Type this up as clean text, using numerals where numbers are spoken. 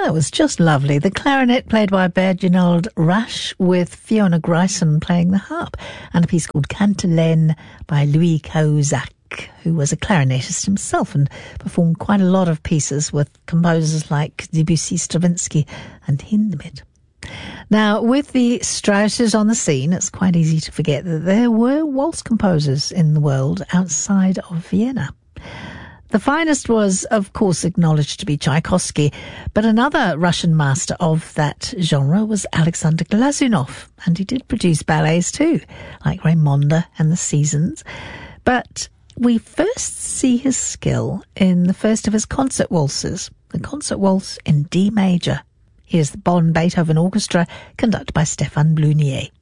That was just lovely. The clarinet played by Berginald Rasch with Fiona Gryson playing the harp, and a piece called Cantilene by Louis Cahuzac, who was a clarinetist himself and performed quite a lot of pieces with composers like Debussy, Stravinsky and Hindemith. Now, with the Strausses on the scene, it's quite easy to forget that there were waltz composers in the world outside of Vienna. The finest was, of course, acknowledged to be Tchaikovsky, but another Russian master of that genre was Alexander Glazunov, and he did produce ballets too, like Raymonda and The Seasons. But we first see his skill in the first of his concert waltzes, the Concert Waltz in D major. Here's the Bonn Beethoven Orchestra, conducted by Stéphane Blunier.